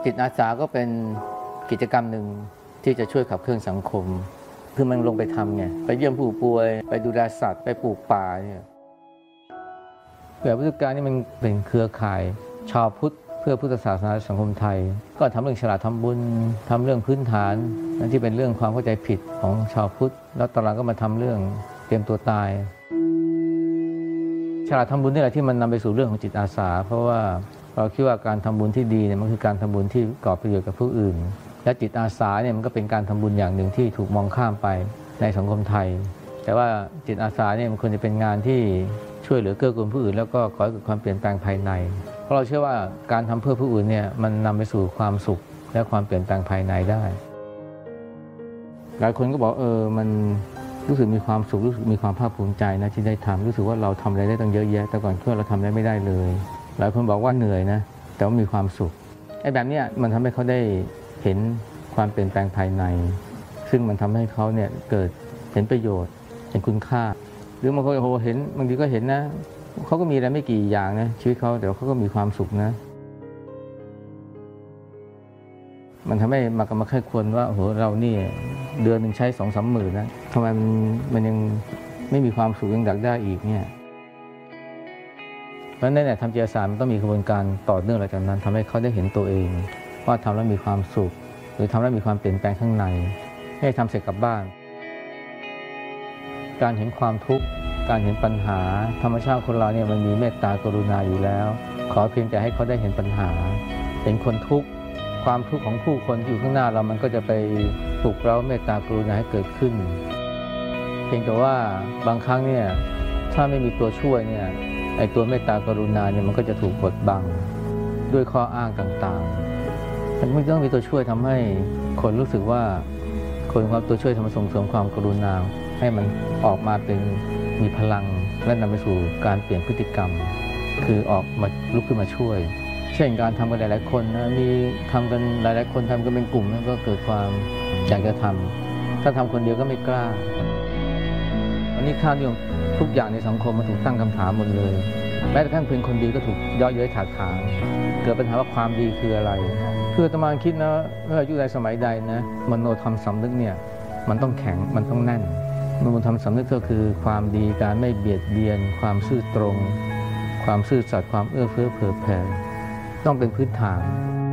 จิตอาสาก็เป็นกิจกรรมหนึ่งที่จะช่วยขับเคลื่อนสังคมคือมันลงไปทำไงไปเยี่ยมผู้ป่วยไปดูแลสัตว์ไปปลูกป่าเนี่ยแบบพุทธการนี่มันเป็นเครือข่ายชาวพุทธเพื่อพุทธศาสนาสังคมไทยก็ทำเรื่องฉลาดทำบุญทำเรื่องพื้นฐานนั่นที่เป็นเรื่องความเข้าใจผิดของชาวพุทธแล้วตอนหลังก็มาทำเรื่องเตรียมตัวตายฉลาดทำบุญนี่แหละที่มันนำไปสู่เรื่องของจิตอาสาเพราะว่าเราคิดว่าการทำบุญที่ดีเนี่ยมันคือการทำบุญที่ก่อประโยชน์กับผู้อื่นและจิตอาสาเนี่ยมันก็เป็นการทำบุญอย่างหนึ่งที่ถูกมองข้ามไปในสังคมไทยแต่ว่าจิตอาสาเนี่ยมันควรจะเป็นงานที่ช่วยเหลือเกื้อกูลผู้อื่นแล้วก็ก่อให้เกิดความเปลี่ยนแปลงภายในเพราะเราเชื่อว่าการทำเพื่อผู้อื่นเนี่ยมันนำไปสู่ความสุขและความเปลี่ยนแปลงภายในได้หลายคนก็บอกมันรู้สึกมีความสุขรู้สึกมีความภาคภูมิใจนะที่ได้ทำรู้สึกว่าเราทำอะไรได้ตั้งเยอะแยะแต่ก่อนเราทำอะไรไม่ได้เลยหลายคนบอกว่าเหนื่อยนะแต่ว่ามีความสุขไอ้แบบนี้มันทำให้เขาได้เห็นความเปลี่ยนแปลงภายในซึ่งมันทำให้เขาเนี่ยเกิดเห็นประโยชน์เห็นคุณค่าหรือบางคนเห็นบางทีก็เห็นนะเขาก็มีอะไรไม่กี่อย่างนะชีวิตเขาแต่เขาก็มีความสุขนะมันทำให้มาค่อยควรว่าเรานี่เดือนหนึ่งใช้ 2-3 หมื่นนะทำไมมันยังไม่มีความสุขยังอยากได้อีกเนี่ยเพราะฉะนั้นเนี่ยทำจิตอาสามันต้องมีกระบวนการต่อเนื่องหลังจากนั้นทำให้เขาได้เห็นตัวเองว่าทำแล้วมีความสุขหรือทำแล้วมีความเปลี่ยนแปลงข้างในให้ทำเสร็จกลับบ้านการเห็นความทุกข์การเห็นปัญหาธรรมชาติคนเราเนี่ยมันมีเมตตากรุณาอยู่แล้วขอเพียงแต่ให้เขาได้เห็นปัญหาเห็นคนทุกข์ความทุกข์ของผู้คนที่อยู่ข้างหน้าเรามันก็จะไปปลุกเร้าเมตตากรุณาให้เกิดขึ้นเพียงแต่ว่าบางครั้งเนี่ยถ้าไม่มีตัวช่วยเนี่ยไอ้ตัวเมตตากรุณาเนี่ยมันก็จะถูกบดบังด้วยข้ออ้างต่างๆมันไม่ต้องมีตัวช่วยทำให้คนรู้สึกว่าคนความตัวช่วยทำมาส่งเสริมความกรุณาให้มันออกมาเป็นมีพลังและนำไปสู่การเปลี่ยนพฤติกรรมคือออกมาลุกขึ้นมาช่วยเช่นการทำกันหลายๆคนนะมีทำกันหลายๆคนทำกันเป็นกลุ่มแล้วก็เกิดความอยากจะทำถ้าทำคนเดียวก็ไม่กล้าวันนี้ค่านิยมทุกอย่างในสังคมมันถูกตั้งคำถามหมดเลยแม้แต่ท่านเพียงคนดีก็ถูกเยาะเย้ยถากถางเกิดปัญหาว่าความดีคืออะไรเพื่ออาตมาคิดนะเมื่อยุคใดสมัยใดนะมโนธรรมสำนึกเนี่ยมันต้องแข็งมันต้องแน่นมโนธรรมสำนึกก็คือความดีการไม่เบียดเบียนความซื่อตรงความซื่อสัตย์ความเอื้อเฟื้อเผื่อแผ่ต้องเป็นพื้นฐาน